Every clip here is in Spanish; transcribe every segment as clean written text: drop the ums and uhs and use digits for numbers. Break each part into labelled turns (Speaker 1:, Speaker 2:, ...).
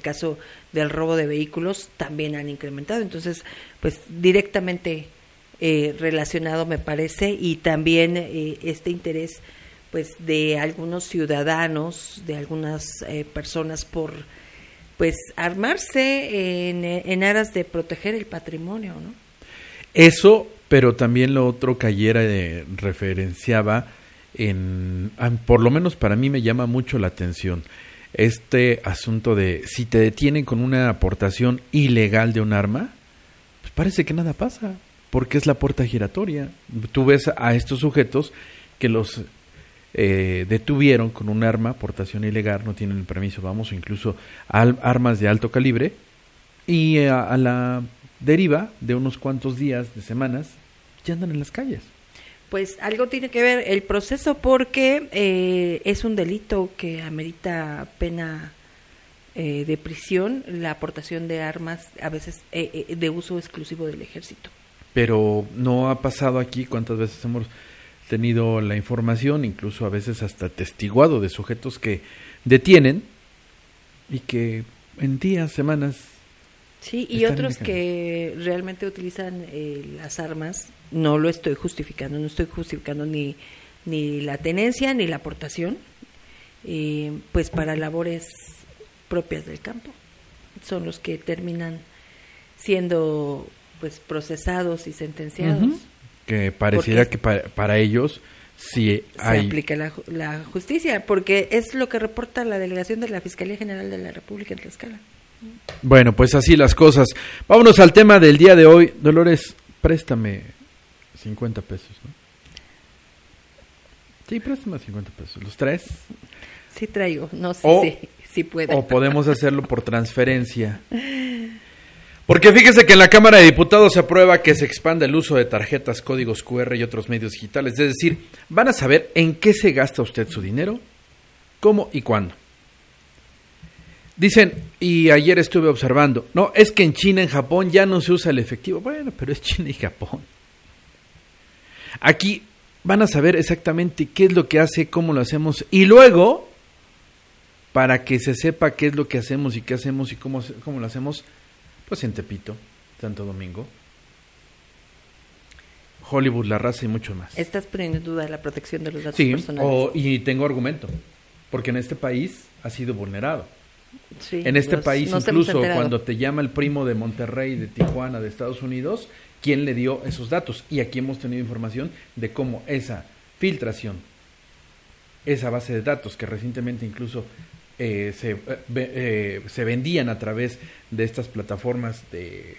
Speaker 1: caso del robo de vehículos también han incrementado. Entonces, pues directamente relacionado me parece, y también este interés pues de algunos ciudadanos, de algunas personas por pues armarse en aras de proteger el patrimonio, ¿no?
Speaker 2: Eso, pero también lo otro que ayer referenciaba, por lo menos para mí me llama mucho la atención, este asunto de si te detienen con una aportación ilegal de un arma, pues parece que nada pasa, porque es la puerta giratoria. Tú ves a estos sujetos que los detuvieron con un arma, aportación ilegal, no tienen el permiso, vamos, o incluso armas de alto calibre, y a la deriva de unos cuantos días, de semanas, ya andan en las calles.
Speaker 1: Pues algo tiene que ver el proceso, porque es un delito que amerita pena de prisión, la aportación de armas, a veces de uso exclusivo del ejército.
Speaker 2: Pero no ha pasado aquí, cuántas veces hemos tenido la información, incluso a veces hasta testiguado de sujetos que detienen y que en días, semanas...
Speaker 1: Sí, y otros que realmente utilizan las armas, no lo estoy justificando, no estoy justificando ni la tenencia ni la aportación, pues para labores propias del campo. Son los que terminan siendo pues procesados y sentenciados. Uh-huh.
Speaker 2: Que pareciera que para ellos sí hay...
Speaker 1: Se aplica la justicia, porque es lo que reporta la delegación de la Fiscalía General de la República en Tlaxcala.
Speaker 2: Bueno, pues así las cosas. Vámonos al tema del día de hoy. Dolores, préstame 50 pesos, ¿no? Sí, préstame 50 pesos. ¿Los traes?
Speaker 1: Sí traigo, no sé si puedo.
Speaker 2: O podemos hacerlo por transferencia. Porque fíjese que en la Cámara de Diputados se aprueba que se expanda el uso de tarjetas, códigos QR y otros medios digitales. Es decir, van a saber en qué se gasta usted su dinero, cómo y cuándo. Dicen, y ayer estuve observando, no, es que en China, en Japón ya no se usa el efectivo. Bueno, pero es China y Japón. Aquí van a saber exactamente qué es lo que hace, cómo lo hacemos, y luego, para que se sepa qué es lo que hacemos y qué hacemos y cómo lo hacemos, pues en Tepito, Santo Domingo, Hollywood, La Raza y mucho más.
Speaker 1: ¿Estás poniendo en duda la protección de los datos personales?
Speaker 2: Y tengo argumento, porque en este país ha sido vulnerado.
Speaker 1: Sí,
Speaker 2: en este país, incluso cuando te llama el primo de Monterrey, de Tijuana, de Estados Unidos, ¿quién le dio esos datos? Y aquí hemos tenido información de cómo esa filtración, esa base de datos que recientemente incluso se vendían a través de estas plataformas de...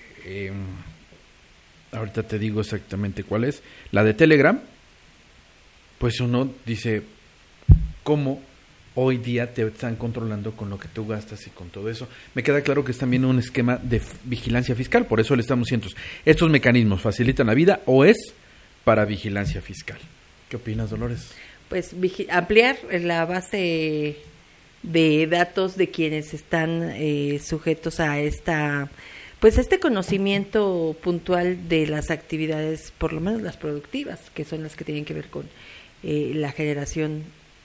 Speaker 2: ahorita te digo exactamente cuál es, la de Telegram, pues uno dice, ¿cómo hoy día te están controlando con lo que tú gastas y con todo eso? Me queda claro que es también un esquema de vigilancia fiscal, por eso le estamos diciendo, ¿estos mecanismos facilitan la vida o es para vigilancia fiscal? ¿Qué opinas, Dolores?
Speaker 1: Pues ampliar la base de datos de quienes están sujetos a este conocimiento puntual de las actividades, por lo menos las productivas, que son las que tienen que ver con la generación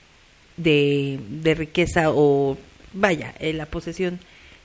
Speaker 1: de riqueza o la posesión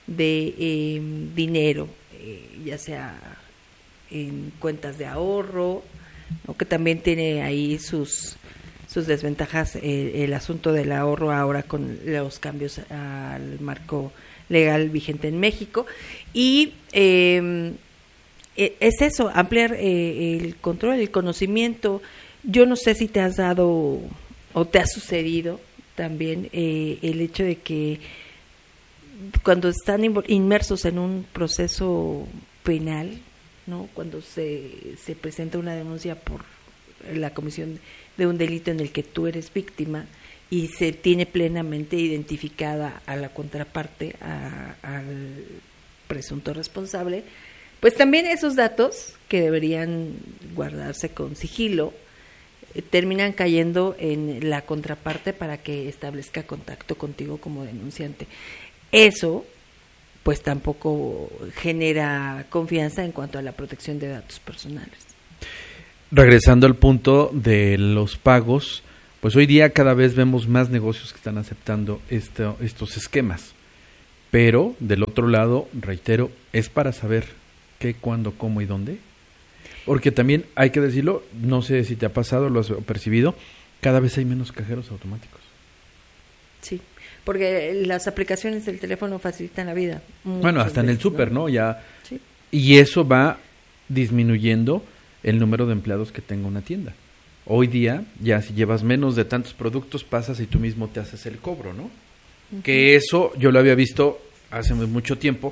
Speaker 1: de dinero, ya sea en cuentas de ahorro, ¿no? Que también tiene ahí sus desventajas el asunto del ahorro ahora con los cambios al marco legal vigente en México, y es eso, ampliar el control, el conocimiento. Yo no sé si te has dado o te ha sucedido también el hecho de que cuando están inmersos en un proceso penal, ¿no? Cuando se presenta una denuncia por la comisión de un delito en el que tú eres víctima y se tiene plenamente identificada a la contraparte, al presunto responsable, pues también esos datos que deberían guardarse con sigilo terminan cayendo en la contraparte para que establezca contacto contigo como denunciante. Eso pues tampoco genera confianza en cuanto a la protección de datos personales.
Speaker 2: Regresando al punto de los pagos, pues hoy día cada vez vemos más negocios que están aceptando estos esquemas. pero del otro lado, reitero, es para saber qué, cuándo, cómo y dónde. Porque también hay que decirlo, no sé si te ha pasado, lo has percibido, cada vez hay menos cajeros automáticos.
Speaker 1: Sí, porque las aplicaciones del teléfono facilitan la vida.
Speaker 2: Bueno, hasta en el súper, ¿no? Ya.
Speaker 1: Sí.
Speaker 2: Y eso va disminuyendo el número de empleados que tenga una tienda. Hoy día, ya si llevas menos de tantos productos, pasas y tú mismo te haces el cobro, ¿no? Uh-huh. Que eso yo lo había visto hace mucho tiempo,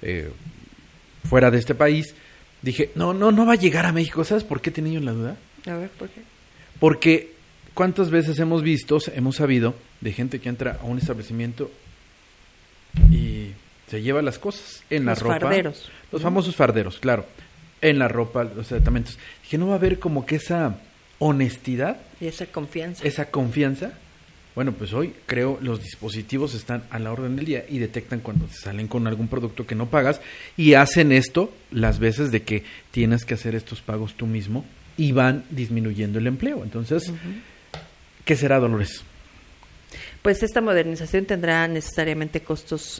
Speaker 2: fuera de este país. Dije, no va a llegar a México. ¿Sabes por qué he tenido la duda?
Speaker 1: A ver, ¿por qué?
Speaker 2: Porque ¿cuántas veces hemos sabido de gente que entra a un establecimiento y se lleva las cosas en la ropa? Los
Speaker 1: farderos.
Speaker 2: Los famosos farderos, claro. En la ropa, los tratamientos. Dije, no va a haber como que esa honestidad.
Speaker 1: Y esa confianza.
Speaker 2: Esa confianza. Bueno, pues hoy creo los dispositivos están a la orden del día y detectan cuando salen con algún producto que no pagas y hacen esto las veces de que tienes que hacer estos pagos tú mismo y van disminuyendo el empleo. Entonces, ¿qué será, Dolores?
Speaker 1: Pues esta modernización tendrá necesariamente costos,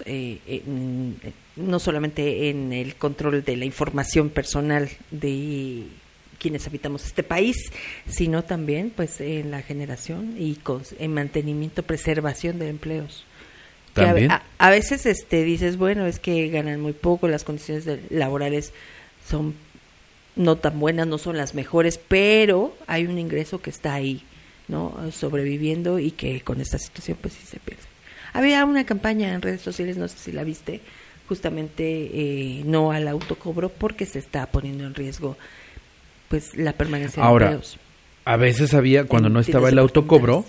Speaker 1: no solamente en el control de la información personal de quienes habitamos este país, sino también pues en la generación y en mantenimiento, preservación de empleos.
Speaker 2: ¿También?
Speaker 1: A veces dices, bueno, es que ganan muy poco, las condiciones laborales son no tan buenas, no son las mejores, pero hay un ingreso que está ahí, ¿no? Sobreviviendo y que con esta situación pues sí se pierde. Había una campaña en redes sociales, no sé si la viste, justamente no al autocobro porque se está poniendo en riesgo pues la permanencia de empleos.
Speaker 2: A veces había, cuando no estaba el autocobro,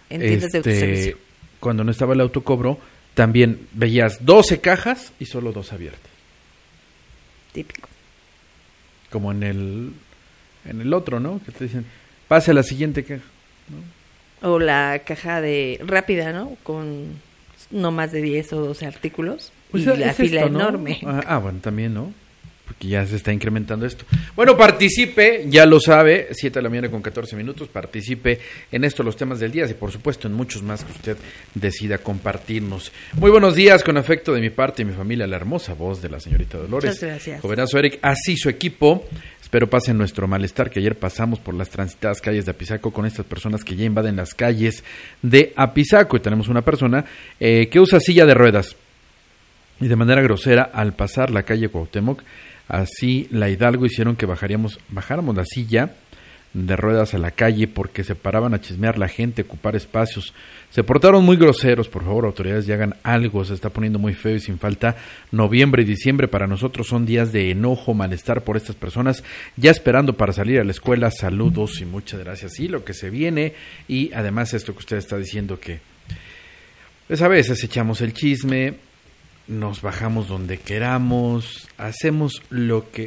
Speaker 2: cuando no estaba el autocobro, también veías 12 cajas y solo 2 abiertas.
Speaker 1: Típico.
Speaker 2: Como en el otro, ¿no? Que te dicen, pase a la siguiente caja, ¿no?
Speaker 1: O la caja de rápida, ¿no? Con no más de 10 o 12 artículos. Pues y la fila esto, ¿no? Enorme.
Speaker 2: Bueno, también, ¿no? Porque ya se está incrementando esto. Bueno, participe, ya lo sabe, 7:14 a.m, participe en esto, los temas del día y por supuesto en muchos más que usted decida compartirnos. Muy buenos días, con afecto de mi parte y mi familia, la hermosa voz de la señorita Dolores.
Speaker 1: Muchas gracias.
Speaker 2: Jovenazo Eric, así su equipo. Espero pasen nuestro malestar, que ayer pasamos por las transitadas calles de Apizaco con estas personas que ya invaden las calles de Apizaco. Y tenemos una persona que usa silla de ruedas y de manera grosera al pasar la calle Cuauhtémoc, así la Hidalgo, hicieron que bajáramos la silla de ruedas a la calle porque se paraban a chismear la gente, ocupar espacios. Se portaron muy groseros, por favor, autoridades, ya hagan algo, se está poniendo muy feo y sin falta. Noviembre y diciembre para nosotros son días de enojo, malestar por estas personas, ya esperando para salir a la escuela. Saludos y muchas gracias. Sí, lo que se viene, y además esto que usted está diciendo, que pues a veces echamos el chisme, nos bajamos donde queramos, hacemos lo que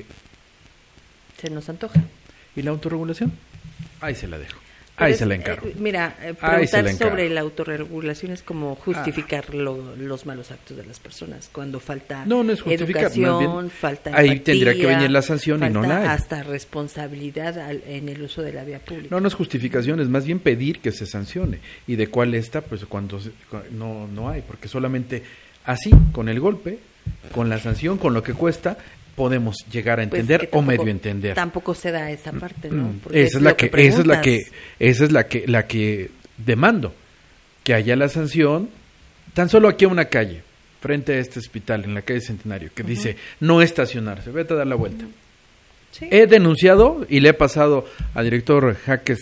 Speaker 1: se nos antoja.
Speaker 2: ¿Y la autorregulación? Ahí se la dejo. Ahí se la encargo.
Speaker 1: Mira, preguntar sobre la autorregulación es como justificar los malos actos de las personas. Cuando falta
Speaker 2: no es justificar,
Speaker 1: educación, falta empatía,
Speaker 2: ahí tendría que venir la sanción y no la hay.
Speaker 1: Hasta responsabilidad en el uso de la vía pública.
Speaker 2: No es justificación, es más bien pedir que se sancione. ¿Y de cuál está? Pues cuando no hay, porque solamente así, con el golpe, con la sanción, con lo que cuesta, podemos llegar a entender pues tampoco, o medio entender.
Speaker 1: Tampoco se da esa parte, ¿no?
Speaker 2: Esa es la que demando, que haya la sanción, tan solo aquí a una calle, frente a este hospital, en la calle Centenario, que dice no estacionarse, vete a dar la vuelta. Sí. He denunciado y le he pasado al director Jaques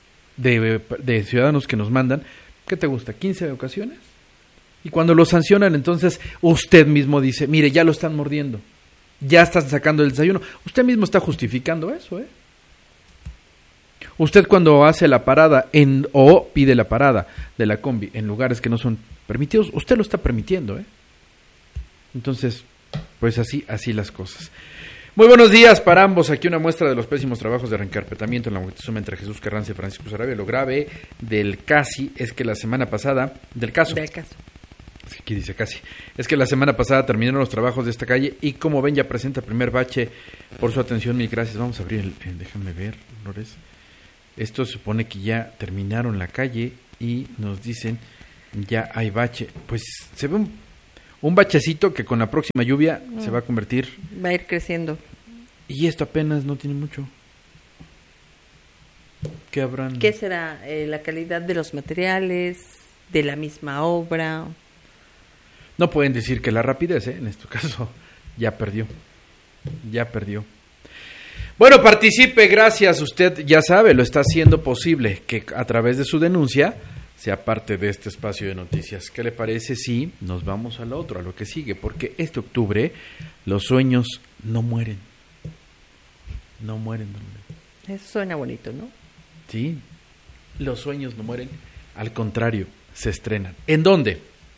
Speaker 2: de ciudadanos que nos mandan, ¿qué te gusta? 15 ocasiones. Y cuando lo sancionan, entonces usted mismo dice, mire, ya lo están mordiendo, ya están sacando el desayuno. Usted mismo está justificando eso, ¿eh? Usted cuando hace la parada o pide la parada de la combi en lugares que no son permitidos, usted lo está permitiendo, ¿eh? Entonces, pues así las cosas. Muy buenos días para ambos. Aquí una muestra de los pésimos trabajos de reencarpetamiento en la Moctezuma entre Jesús Carranza y Francisco Sarabia. Lo grave del casi es que la semana pasada, del caso. Aquí dice casi. Es que la semana pasada terminaron los trabajos de esta calle y como ven ya presenta primer bache. Por su atención, mil gracias. Vamos a abrir déjame ver, Lores. Esto se supone que ya terminaron la calle y nos dicen ya hay bache. Pues se ve Un bachecito que con la próxima lluvia se va a convertir.
Speaker 1: Va a ir creciendo.
Speaker 2: Y esto apenas no tiene mucho. ¿Qué habrán?
Speaker 1: ¿Qué será? ¿La calidad de los materiales? ¿De la misma obra?
Speaker 2: No pueden decir que la rapidez, en este caso, ya perdió. Ya perdió. Bueno, participe, gracias. Usted ya sabe, lo está haciendo posible que a través de su denuncia sea parte de este espacio de noticias. ¿Qué le parece si nos vamos a lo otro, a lo que sigue? Porque este octubre los sueños no mueren. No mueren, Dolores.
Speaker 1: Eso suena bonito, ¿no?
Speaker 2: Sí, los sueños no mueren. Al contrario, se estrenan. ¿En dónde?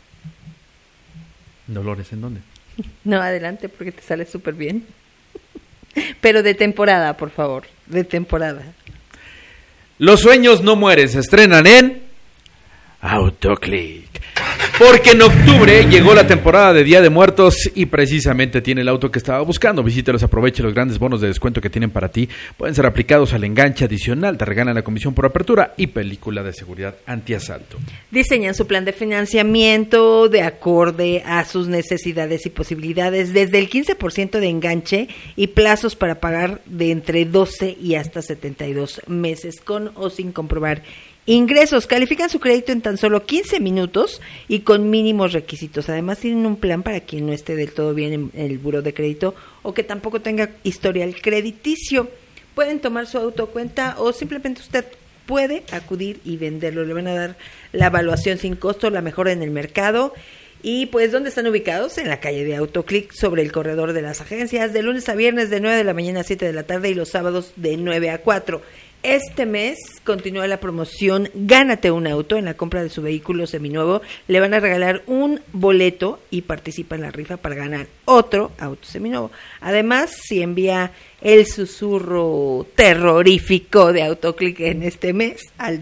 Speaker 2: Dolores, ¿en dónde?
Speaker 1: No, adelante, porque te sale súper bien. Pero de temporada, por favor, de temporada.
Speaker 2: Los sueños no mueren, se estrenan en Autoclick. Porque en octubre llegó la temporada de Día de Muertos y precisamente tiene el auto que estaba buscando. Visítelos, aproveche los grandes bonos de descuento que tienen para ti. Pueden ser aplicados al enganche adicional, te regalan la comisión por apertura y película de seguridad antiasalto.
Speaker 1: Diseñan su plan de financiamiento de acorde a sus necesidades y posibilidades, desde el 15% de enganche y plazos para pagar de entre 12 y hasta 72 meses, con o sin comprobar ingresos. Califican su crédito en tan solo 15 minutos y con mínimos requisitos. Además tienen un plan para quien no esté del todo bien en el buró de crédito o que tampoco tenga historial crediticio. Pueden tomar su autocuenta o simplemente usted puede acudir y venderlo. Le van a dar la evaluación sin costo, la mejor en el mercado. Y pues, ¿dónde están ubicados? En la calle de Autoclick, sobre el corredor de las agencias, de lunes a viernes de 9 de la mañana a 7 de la tarde y los sábados de 9 a 4. Este mes continúa la promoción Gánate un auto. En la compra de su vehículo seminuevo le van a regalar un boleto y participa en la rifa para ganar otro auto seminuevo. Además, si envía el susurro terrorífico de Autoclick en este mes al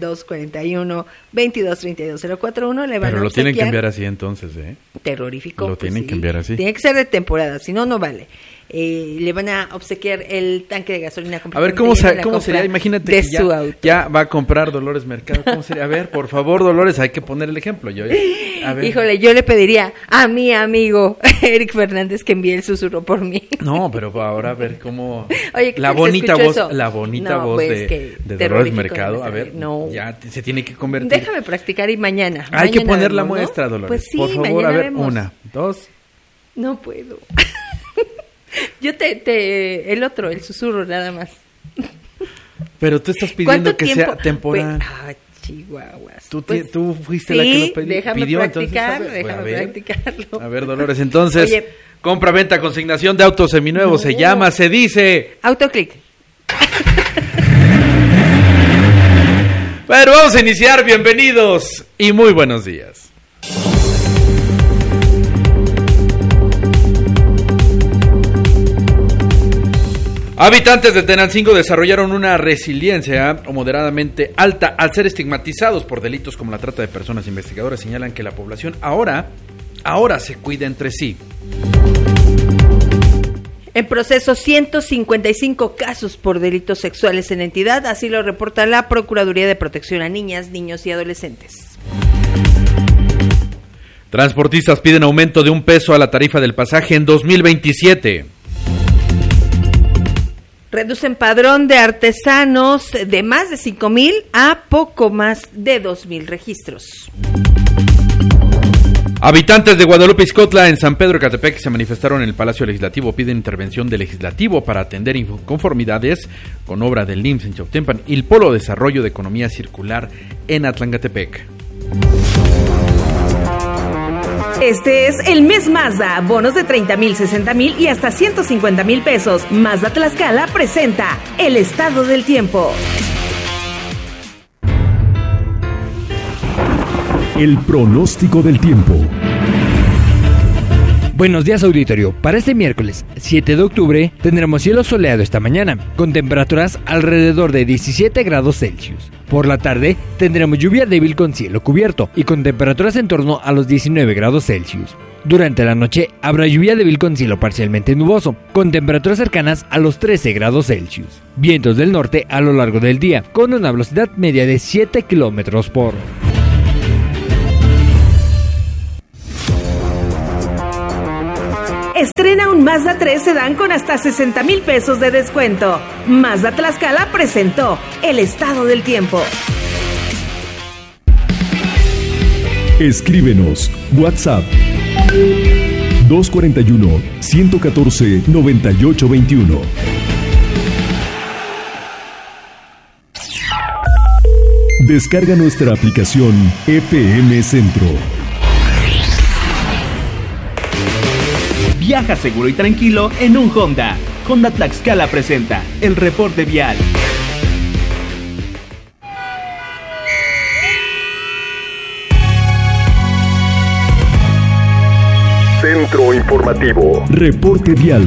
Speaker 1: 241-2232-041 le van
Speaker 2: Pero
Speaker 1: a
Speaker 2: lo tienen que
Speaker 1: obsequiar.
Speaker 2: enviar así entonces, ¿eh?
Speaker 1: Terrorífico.
Speaker 2: Lo tienen
Speaker 1: sí.
Speaker 2: que enviar así.
Speaker 1: Tiene que ser de temporada, si no, no vale. Le van a obsequiar el tanque de gasolina.
Speaker 2: A ver, ¿cómo sería? Imagínate
Speaker 1: de
Speaker 2: que
Speaker 1: su auto.
Speaker 2: ya va a comprar Dolores Mercado. ¿Cómo sería? A ver, por favor, Dolores, hay que poner el ejemplo. A ver.
Speaker 1: Híjole, yo le pediría a mi amigo Eric Fernández que envíe el susurro por mí.
Speaker 2: No, pero ahora a ver cómo...
Speaker 1: Oye,
Speaker 2: la bonita voz,
Speaker 1: eso?
Speaker 2: la bonita
Speaker 1: No,
Speaker 2: voz
Speaker 1: pues,
Speaker 2: de Dolores
Speaker 1: terrorífico
Speaker 2: Mercado.
Speaker 1: no
Speaker 2: A ver,
Speaker 1: no.
Speaker 2: ya se tiene que convertir.
Speaker 1: Déjame practicar y mañana.
Speaker 2: Hay que poner la
Speaker 1: vemos, ¿no?
Speaker 2: muestra, Dolores.
Speaker 1: Pues sí,
Speaker 2: por favor,
Speaker 1: mañana
Speaker 2: a ver,
Speaker 1: vemos.
Speaker 2: 1, 2.
Speaker 1: No puedo. Yo el otro, el susurro nada más.
Speaker 2: Pero tú estás pidiendo que
Speaker 1: tiempo?
Speaker 2: sea temporal.
Speaker 1: Chihuahuas.
Speaker 2: Tú fuiste
Speaker 1: sí,
Speaker 2: la que lo
Speaker 1: déjame
Speaker 2: pidió.
Speaker 1: practicar,
Speaker 2: Entonces,
Speaker 1: déjame practicarlo.
Speaker 2: A ver, Dolores, entonces,
Speaker 1: Oye,
Speaker 2: compra-venta, consignación de autos seminuevos, se llama, se dice...
Speaker 1: Autoclick.
Speaker 2: Bueno, vamos a iniciar, bienvenidos y muy buenos días. Habitantes de Tenancingo desarrollaron una resiliencia moderadamente alta al ser estigmatizados por delitos como la trata de personas. Investigadores señalan que la población ahora se cuida entre sí.
Speaker 1: En proceso 155 casos por delitos sexuales en la entidad, así lo reporta la Procuraduría de Protección a Niñas, Niños y Adolescentes.
Speaker 2: Transportistas piden aumento de $1 a la tarifa del pasaje en 2027.
Speaker 1: Reducen padrón de artesanos de más de 5,000 a poco más de 2,000 registros.
Speaker 2: Habitantes de Guadalupe Ixcotla en San Pedro Ecatepec se manifestaron en el Palacio Legislativo, piden intervención del Legislativo para atender inconformidades con obra del IMSS en Chautempan y el Polo de Desarrollo de Economía Circular en Atlangatepec.
Speaker 3: Este es el mes Mazda, bonos de 30,000, 60,000 y hasta 150,000 pesos. Mazda Tlaxcala presenta el estado del tiempo.
Speaker 4: El pronóstico del tiempo.
Speaker 5: Buenos días, auditorio. Para este miércoles 7 de octubre tendremos cielo soleado esta mañana, con temperaturas alrededor de 17 grados Celsius. Por la tarde tendremos lluvia débil con cielo cubierto y con temperaturas en torno a los 19 grados Celsius. Durante la noche habrá lluvia débil con cielo parcialmente nuboso, con temperaturas cercanas a los 13 grados Celsius. Vientos del norte a lo largo del día, con una velocidad media de 7 km/h.
Speaker 3: Estrena un Mazda 3 sedán con hasta 60,000 pesos de descuento. Mazda Tlaxcala presentó el estado del tiempo.
Speaker 4: Escríbenos, WhatsApp 241-114-9821. Descarga nuestra aplicación FM Centro.
Speaker 6: Viaja seguro y tranquilo en un Honda. Honda Tlaxcala presenta el reporte vial.
Speaker 4: Centro Informativo. Reporte vial.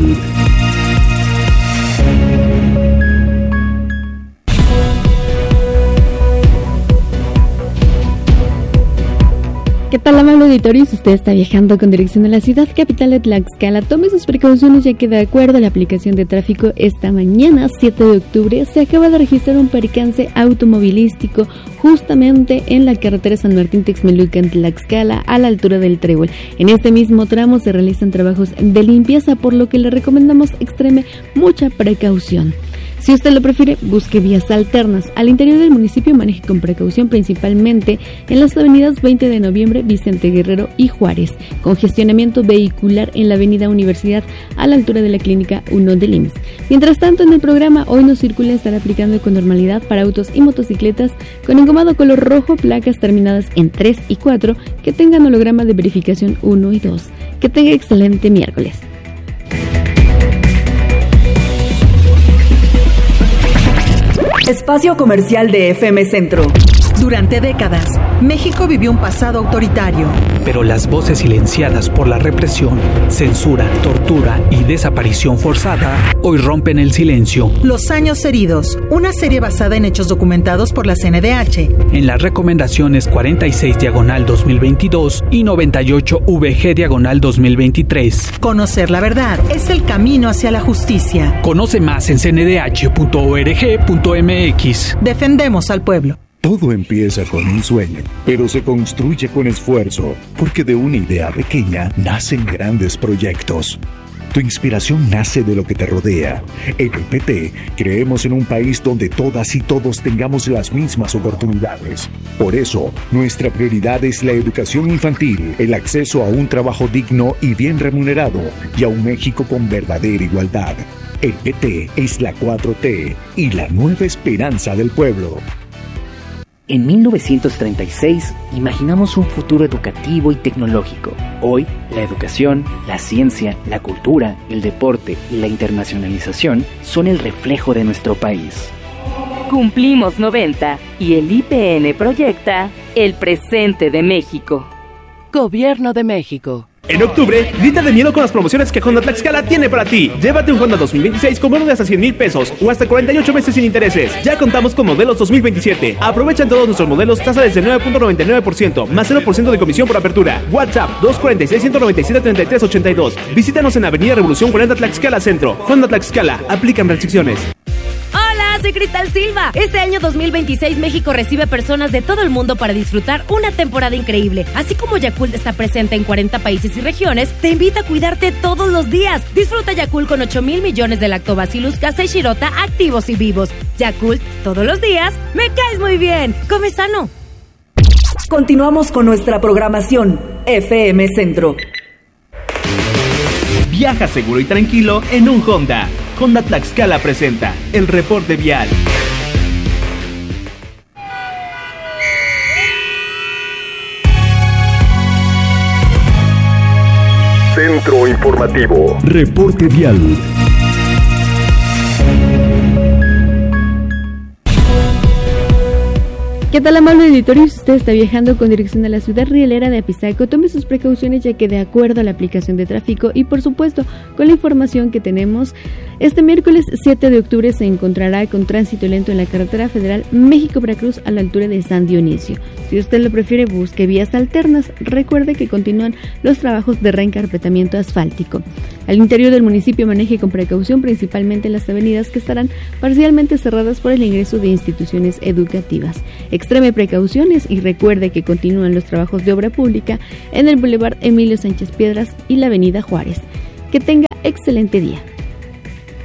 Speaker 7: ¿Qué tal, amable auditorio? Si usted está viajando con dirección a la ciudad capital de Tlaxcala, tome sus precauciones, ya que de acuerdo a la aplicación de tráfico, esta mañana, 7 de octubre, se acaba de registrar un percance automovilístico justamente en la carretera San Martín-Texmelucan en Tlaxcala, a la altura del Trébol. En este mismo tramo se realizan trabajos de limpieza, por lo que le recomendamos extreme mucha precaución. Si usted lo prefiere, busque vías alternas. Al interior del municipio maneje con precaución, principalmente en las avenidas 20 de noviembre, Vicente Guerrero y Juárez. Congestionamiento vehicular en la avenida Universidad, a la altura de la Clínica 1 del IMSS. Mientras tanto, en el programa Hoy No Circula estará aplicando con normalidad para autos y motocicletas con engomado color rojo, placas terminadas en 3 y 4, que tengan holograma de verificación 1 y 2. Que tenga excelente miércoles.
Speaker 3: Espacio comercial de FM Centro. Durante décadas, México vivió un pasado autoritario.
Speaker 8: Pero las voces silenciadas por la represión, censura, tortura y desaparición forzada hoy rompen el silencio.
Speaker 9: Los años heridos, una serie basada en hechos documentados por la CNDH.
Speaker 8: En las recomendaciones 46/2022 y 98/VG/2023.
Speaker 9: Conocer la verdad es el camino hacia la justicia.
Speaker 8: Conoce más en cndh.org.mx.
Speaker 9: Defendemos al pueblo.
Speaker 10: Todo empieza con un sueño, pero se construye con esfuerzo, porque de una idea pequeña nacen grandes proyectos. Tu inspiración nace de lo que te rodea. En el PT creemos en un país donde todas y todos tengamos las mismas oportunidades. Por eso, nuestra prioridad es la educación infantil, el acceso a un trabajo digno y bien remunerado, y a un México con verdadera igualdad. El PT es la 4T y la nueva esperanza del pueblo.
Speaker 11: En 1936 imaginamos un futuro educativo y tecnológico. Hoy, la educación, la ciencia, la cultura, el deporte y la internacionalización son el reflejo de nuestro país.
Speaker 12: Cumplimos 90 y el IPN proyecta el presente de México. Gobierno de México.
Speaker 6: En octubre, grita de miedo con las promociones que Honda Tlaxcala tiene para ti. Llévate un Honda 2026 con bono de hasta 100,000 pesos o hasta 48 meses sin intereses. Ya contamos con modelos 2027. Aprovecha en todos nuestros modelos tasa desde 9.99%, más 0% de comisión por apertura. WhatsApp 246-197-3382. Visítanos en Avenida Revolución 40 Tlaxcala Centro. Honda Tlaxcala, aplican restricciones.
Speaker 13: Hola, soy Cristal Silva. Este año 2026 México recibe a personas de todo el mundo para disfrutar una temporada increíble. Así como Yakult está presente en 40 países y regiones, te invita a cuidarte todos los días. Disfruta Yakult con 8,000 millones de Lactobacillus casei shirota activos y vivos. Yakult, todos los días, me caes muy bien. Come sano.
Speaker 3: Continuamos con nuestra programación FM Centro.
Speaker 6: Viaja seguro y tranquilo en un Honda. Honda Tlaxcala presenta el reporte vial.
Speaker 4: Centro Informativo. Reporte vial.
Speaker 7: ¿Qué tal, amable auditorio? Si usted está viajando con dirección a la ciudad rielera de Apizaco, tome sus precauciones, ya que de acuerdo a la aplicación de tráfico y por supuesto con la información que tenemos, este miércoles 7 de octubre se encontrará con tránsito lento en la carretera federal México-Veracruz a la altura de San Dionisio. Si usted lo prefiere, busque vías alternas. Recuerde que continúan los trabajos de reencarpetamiento asfáltico. Al interior del municipio maneje con precaución, principalmente en las avenidas que estarán parcialmente cerradas por el ingreso de instituciones educativas. Extreme precauciones y recuerde que continúan los trabajos de obra pública en el Boulevard Emilio Sánchez Piedras y la Avenida Juárez. Que tenga excelente día.